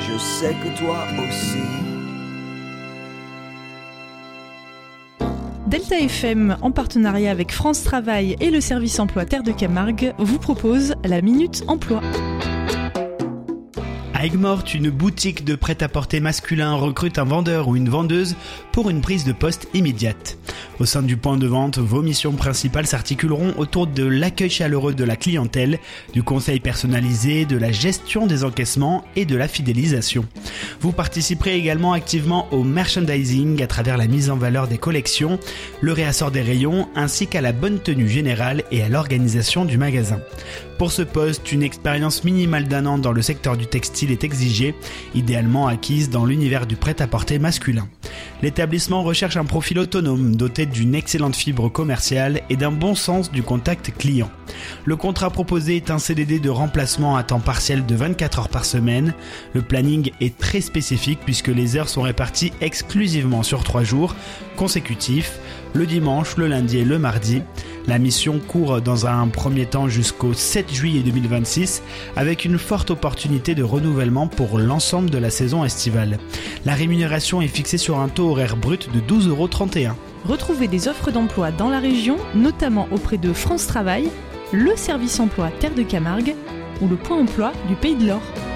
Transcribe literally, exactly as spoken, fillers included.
je sais que toi aussi. Delta F M, en partenariat avec France Travail et le service emploi Terre de Camargue, vous propose la Minute Emploi. À Aigues-Mortes, une boutique de prêt-à-porter masculin recrute un vendeur ou une vendeuse pour une prise de poste immédiate. Au sein du point de vente, vos missions principales s'articuleront autour de l'accueil chaleureux de la clientèle, du conseil personnalisé, de la gestion des encaissements et de la fidélisation. Vous participerez également activement au merchandising à travers la mise en valeur des collections, le réassort des rayons ainsi qu'à la bonne tenue générale et à l'organisation du magasin. Pour ce poste, une expérience minimale d'un an dans le secteur du textile est exigée, idéalement acquise dans l'univers du prêt-à-porter masculin. L'établissement recherche un profil autonome, doté d'une excellente fibre commerciale et d'un bon sens du contact client. Le contrat proposé est un C D D de remplacement à temps partiel de vingt-quatre heures par semaine. Le planning est très spécifique puisque les heures sont réparties exclusivement sur trois jours consécutifs, le dimanche, le lundi et le mardi. La mission court dans un premier temps jusqu'au sept juillet deux mille vingt-six avec une forte opportunité de renouvellement pour l'ensemble de la saison estivale. La rémunération est fixée sur un taux horaire brut de douze euros trente et un. Retrouvez des offres d'emploi dans la région, notamment auprès de France Travail, le service emploi Terre de Camargue ou le point emploi du Pays de l'Or.